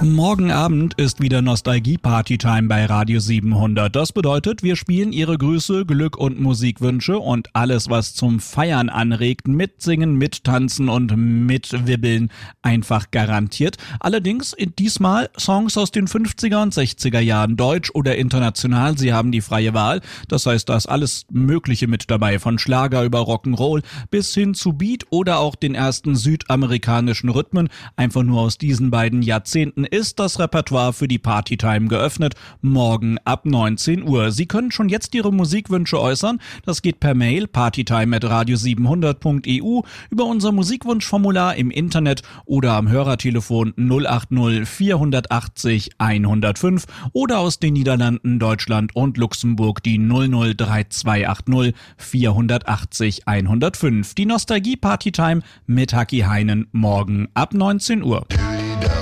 Morgen Abend ist wieder Nostalgie-Party-Time bei Radio 700. Das bedeutet, wir spielen Ihre Grüße, Glück und Musikwünsche und alles, was zum Feiern anregt, mitsingen, mittanzen und mitwibbeln, einfach garantiert. Allerdings diesmal Songs aus den 50er und 60er Jahren, deutsch oder international. Sie haben die freie Wahl. Das heißt, da ist alles Mögliche mit dabei, von Schlager über Rock'n'Roll bis hin zu Beat oder auch den ersten südamerikanischen Rhythmen. Einfach nur aus diesen beiden Jahrzehnten ist das Repertoire für die Partytime geöffnet, morgen ab 19 Uhr. Sie können schon jetzt Ihre Musikwünsche äußern. Das geht per Mail partytime@radio700.eu, über unser Musikwunschformular im Internet oder am Hörertelefon 080 480 105 oder aus den Niederlanden, Deutschland und Luxemburg die 003280 480 105. Die Nostalgie Partytime mit Haki Heinen morgen ab 19 Uhr.